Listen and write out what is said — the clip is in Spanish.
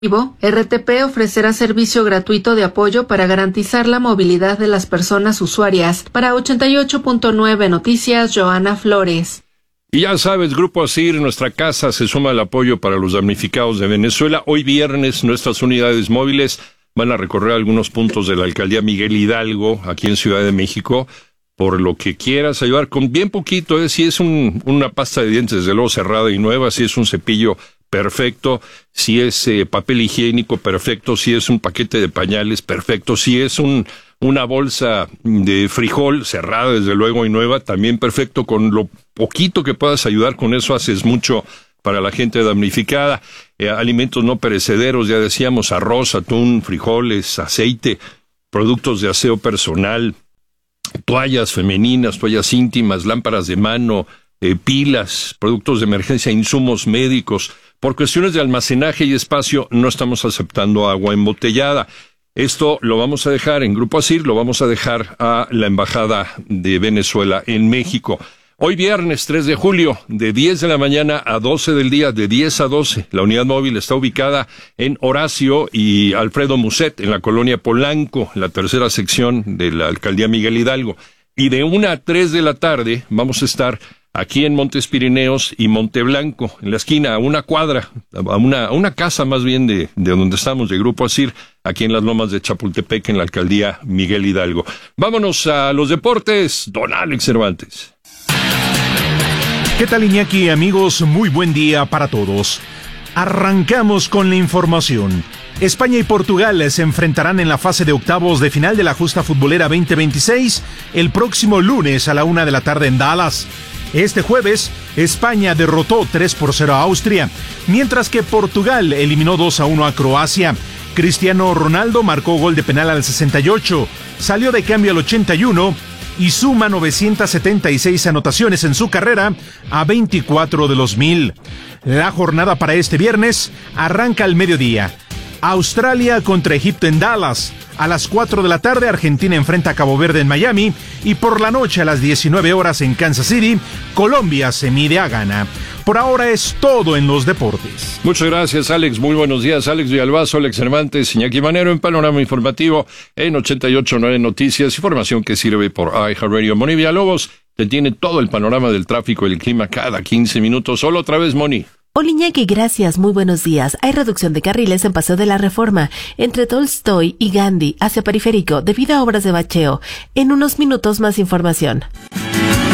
RTP ofrecerá servicio gratuito de apoyo para garantizar la movilidad de las personas usuarias. Para 88.9 Noticias, Joana Flores. Y ya sabes, Grupo ASIR, nuestra casa, se suma al apoyo para los damnificados de Venezuela. Hoy viernes, nuestras unidades móviles van a recorrer algunos puntos de la alcaldía Miguel Hidalgo, aquí en Ciudad de México, por lo que quieras ayudar con bien poquito. Si es una pasta de dientes, desde luego cerrada y nueva, si es un cepillo, perfecto, si es papel higiénico, perfecto, si es un paquete de pañales, perfecto, si es una bolsa de frijol cerrada, desde luego, y nueva, también perfecto. Con lo poquito que puedas ayudar, con eso haces mucho para la gente damnificada. Alimentos no perecederos, ya decíamos, arroz, atún, frijoles, aceite, productos de aseo personal, toallas femeninas, toallas íntimas, lámparas de mano, pilas, productos de emergencia, insumos médicos. Por cuestiones de almacenaje y espacio, no estamos aceptando agua embotellada. Esto lo vamos a dejar en Grupo ASIR, lo vamos a dejar a la Embajada de Venezuela en México. Hoy viernes 3 de julio, de 10 de la mañana a 12 del día, de 10 a 12, la unidad móvil está ubicada en Horacio y Alfredo Musset, en la colonia Polanco, en la tercera sección de la alcaldía Miguel Hidalgo. Y de 1 a 3 de la tarde vamos a estar aquí en Montes Pirineos y Monteblanco, en la esquina, a una cuadra, a una casa más bien de donde estamos, de Grupo ASIR, aquí en las Lomas de Chapultepec, en la alcaldía Miguel Hidalgo. Vámonos a los deportes, don Alex Cervantes. ¿Qué tal, Iñaki? Amigos, muy buen día para todos. Arrancamos con la información. España y Portugal se enfrentarán en la fase de octavos de final de la Justa Futbolera 2026 el próximo lunes a la 1 de la tarde en Dallas. Este jueves, España derrotó 3-0 a Austria, mientras que Portugal eliminó 2-1 a Croacia. Cristiano Ronaldo marcó gol de penal al 68, salió de cambio al 81 y suma 976 anotaciones en su carrera a 24 de los 1000. La jornada para este viernes arranca al mediodía. Australia contra Egipto en Dallas. A las 4 de la tarde, Argentina enfrenta a Cabo Verde en Miami. Y por la noche, a las 19 horas en Kansas City, Colombia se mide a Ghana. Por ahora es todo en los deportes. Muchas gracias, Alex. Muy buenos días. Alex Villalbazo, Alex Cervantes, Iñaki Manero en Panorama Informativo en 88.9 Noticias. Información que sirve por iHeartRadio. Moni Villalobos te tiene todo el panorama del tráfico y el clima cada 15 minutos. Solo otra vez, Moni. Hola, Iñaki, gracias, muy buenos días. Hay reducción de carriles en Paseo de la Reforma, entre Tolstoy y Gandhi, hacia Periférico, debido a obras de bacheo. En unos minutos más información.